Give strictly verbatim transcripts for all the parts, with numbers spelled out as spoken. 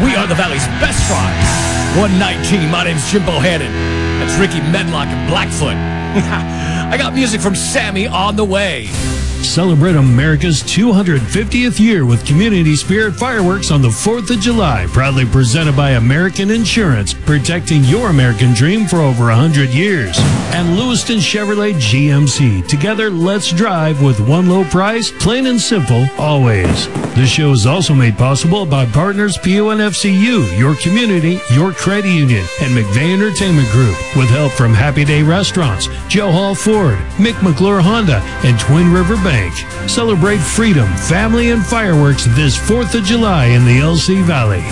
We are the Valley's best fries. one nineteen, my name's Jim Bohannon. That's Ricky Medlock and Blackfoot. I got music from Sammy on the way. Celebrate America's two hundred fiftieth year with Community Spirit Fireworks on the fourth of July. Proudly presented by American Insurance, protecting your American dream for over one hundred years. And Lewiston Chevrolet G M C. Together, let's drive with one low price, plain and simple, always. This show is also made possible by partners P O N F C U, your community, your credit union, and McVeigh Entertainment Group, with help from Happy Day Restaurants, Joe Hall Ford, Mick McClure Honda, and Twin River Bank. Celebrate freedom, family, and fireworks this fourth of July in the L C Valley.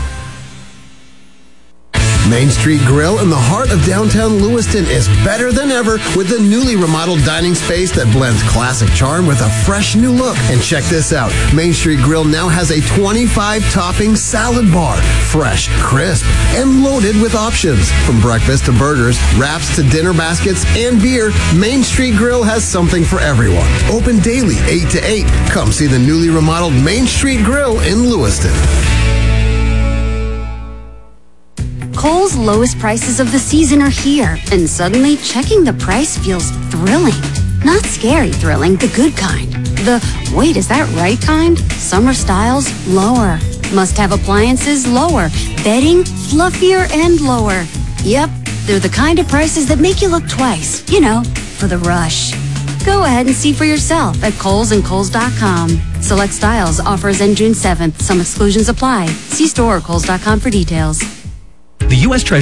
Main Street Grill in the heart of downtown Lewiston is better than ever with the newly remodeled dining space that blends classic charm with a fresh new look. And check this out. Main Street Grill now has a twenty-five topping salad bar. Fresh, crisp, and loaded with options. From breakfast to burgers, wraps to dinner baskets, and beer, Main Street Grill has something for everyone. Open daily, eight to eight. Come see the newly remodeled Main Street Grill in Lewiston. Kohl's lowest prices of the season are here, and suddenly checking the price feels thrilling. Not scary thrilling, the good kind. The, wait, is that right kind? Summer styles, lower. Must-have appliances, lower. Bedding, fluffier and lower. Yep, they're the kind of prices that make you look twice, you know, for the rush. Go ahead and see for yourself at Kohl's and Kohl's dot com. Select styles, offers end June seventh. Some exclusions apply. See store or Kohl's dot com for details. The U S Treasury